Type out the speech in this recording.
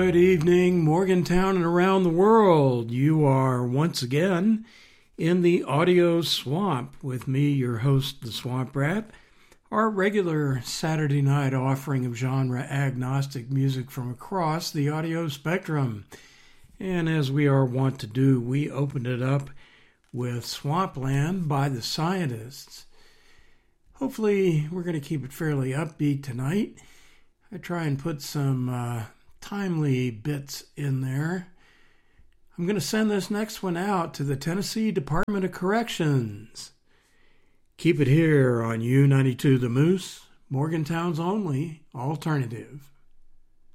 Good evening, Morgantown and around the world. You are once again in the audio swamp with me, your host, the Swamp Rat. Our regular Saturday night offering of genre agnostic music from across the audio spectrum. And as we are wont to do, we opened it up with Swampland by the Scientists. Hopefully, we're going to keep it fairly upbeat tonight. I try and put some timely bits in there. I'm going to send this next one out to the Tennessee Department of Corrections. Keep it here on U92 The Moose, Morgantown's only alternative.